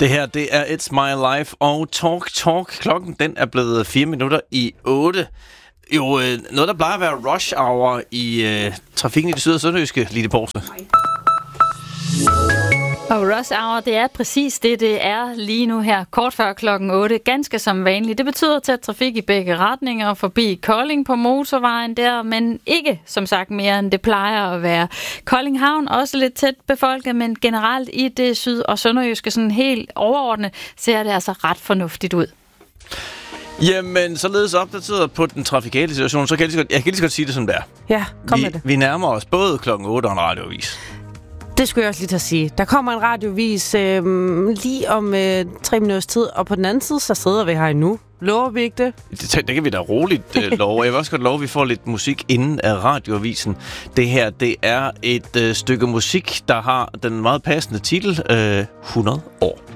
Det her, det er It's My Life og Talk. Klokken, den er blevet 4 minutter i 8. Jo, noget, der plejer at være rush hour i trafikken i det syd- og sønderjyske, Line Porse. Og rush hour, det er præcis det er lige nu her, kort før klokken 8, ganske som vanligt. Det betyder tæt trafik i begge retninger, forbi Kolding på motorvejen der, men ikke, som sagt, mere end det plejer at være. Kolding Havn også lidt tæt befolket, men generelt i det syd- og sønderjyske, sådan helt overordnet, ser det altså ret fornuftigt ud. Jamen, således opdateret på den trafikale situation, så kan jeg lige så godt sige det, som det er. Ja, kom med det. Vi nærmer os både klokken 8 og en radioavis. Det skulle jeg også lige til at sige. Der kommer en radiovis lige om 3 minutters tid, og på den anden side, så sidder vi her endnu. Lover vi ikke det? Det kan vi da roligt love. Jeg vil også godt love, at vi får lidt musik inden af radioavisen. Det her, det er et stykke musik, der har den meget passende titel 100 år.